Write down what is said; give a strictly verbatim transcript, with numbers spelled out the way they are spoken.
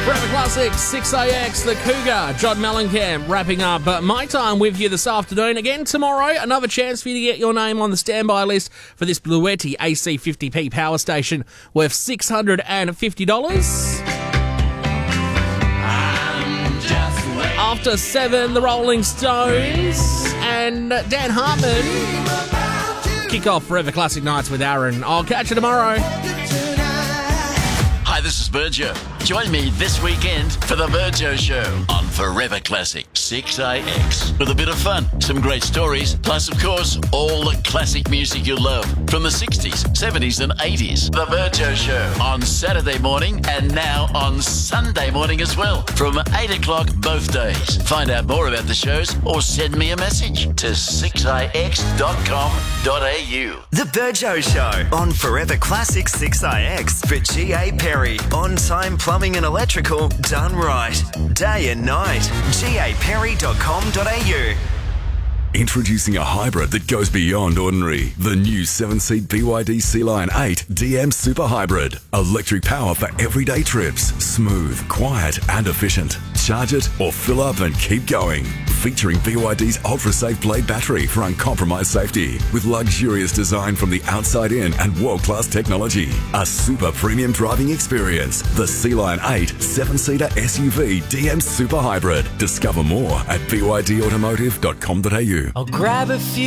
Forever Classic, six A X, The Cougar, John Mellencamp, wrapping up uh, my time with you this afternoon. Again, tomorrow, another chance for you to get your name on the standby list for this Bluetti A C fifty P power station worth six hundred fifty dollars. After seven, the Rolling Stones and Dan Hartman kick off Forever Classic Nights with Aaron. I'll catch you tomorrow. Hi, this is Virgil. Join me this weekend for the Virgil Show on Forever Classic six A X. With a bit of fun, some great stories, plus, of course, all the classic music you love from the sixties, seventies and eighties. The Virgil Show on Saturday morning and now on Sunday morning as well from eight o'clock both days. Find out more about the shows or send me a message to six a x dot com dot a u. The Virgil Show on Forever Classic six A X for G A Perry. On-time plumbing and electrical done right. Day and night. G A perry dot com dot a u. Introducing a hybrid that goes beyond ordinary. The new seven-seat B Y D Sea-Line eight D M Super Hybrid. Electric power for everyday trips. Smooth, quiet and efficient. Charge it or fill up and keep going. Featuring B Y D's ultra-safe blade battery for uncompromised safety. With luxurious design from the outside in and world-class technology. A super premium driving experience. The Sea-Line eight seven-seater S U V D M Super Hybrid. Discover more at b y d automotive dot com dot a u. I'll grab a few